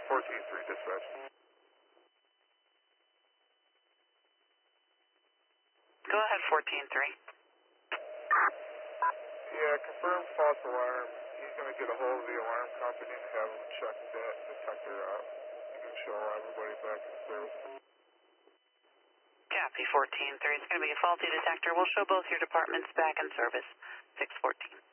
14-3 dispatch. Go ahead, 14-3. Yeah, confirm false alarm. He's going to get a hold of the alarm company and have them check that detector out. You can show everybody back in service. Copy, 14-3. It's going to be a faulty detector. We'll show both your departments back in service. 614.